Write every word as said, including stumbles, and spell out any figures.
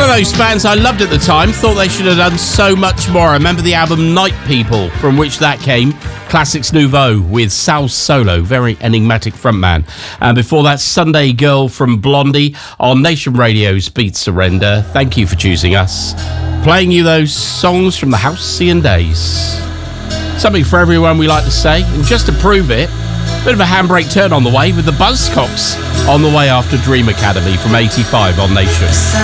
One of those bands I loved at the time, thought they should have done so much more. I remember the album Night People, from which that came. Classics Nouveau with Sal Solo, very enigmatic frontman. And before that, Sunday Girl from Blondie on Nation Radio's Beat Surrender. Thank you for choosing us. Playing you those songs from the Halcyon days. Something for everyone, we like to say. And just to prove it, bit of a handbrake turn on the way with the Buzzcocks on the way after Dream Academy from eighty-five on Nation.